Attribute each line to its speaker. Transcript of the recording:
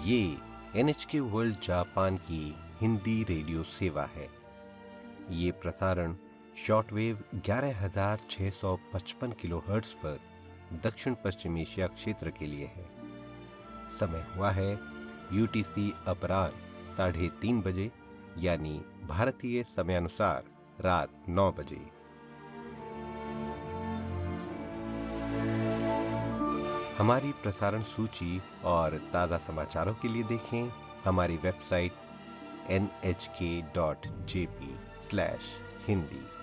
Speaker 1: ये NHK world Japan की Hindi radio सेवा है। ये प्रसारण शॉर्टवेव 11,655 किलोहर्ट्ज पर दक्षिण पश्चिम एशिया क्षेत्र के लिए है। समय हुआ है UTC अपराह्न 3:30 बजे, यानी भारतीय समयानुसार रात 9 बजे। हमारी प्रसारण सूची और ताज़ा समाचारों के लिए देखें हमारी वेबसाइट nhk.jp/hindi।